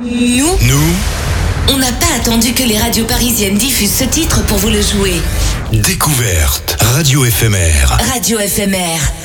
Nous, on n'a pas attendu que les radios parisiennes diffusent ce titre pour vous le jouer. Découverte, radio éphémère. Radio éphémère.